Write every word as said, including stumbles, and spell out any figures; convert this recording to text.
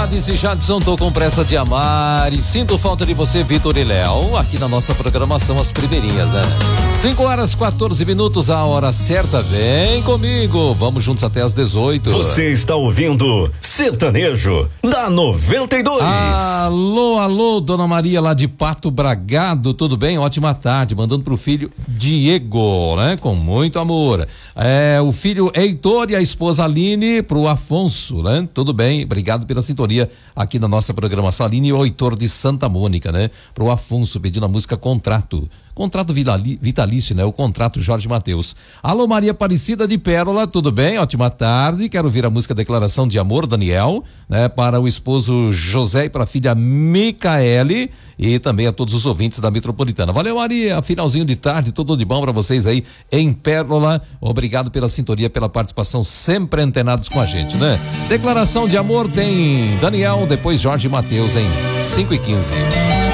disse Jadson, tô com pressa de amar e sinto falta de você, Vitor e Léo, aqui na nossa programação, as primeirinhas, né? cinco horas, quatorze minutos, a hora certa, vem comigo, vamos juntos até às dezoito. Você está ouvindo Sertanejo da noventa e dois. Alô, alô, Dona Maria lá de Pato Bragado, tudo bem? Ótima tarde, mandando pro filho Diego, né? Com muito amor. É, o filho Heitor e a esposa Aline pro Afonso, né? Tudo bem, obrigado pela sintonia aqui na nossa programação. Aline e o Heitor de Santa Mônica, né? Pro Afonso pedindo a música Contrato. Contrato vitalício, né? O contrato Jorge Mateus. Alô, Maria Aparecida de Pérola, tudo bem? Ótima tarde. Quero ouvir a música Declaração de Amor, Daniel, né? Para o esposo José e para a filha Micaele e também a todos os ouvintes da Metropolitana. Valeu, Maria. Finalzinho de tarde, tudo de bom para vocês aí em Pérola. Obrigado pela sintonia, pela participação, sempre antenados com a gente, né? Declaração de Amor tem Daniel, depois Jorge Mateus em cinco e quinze.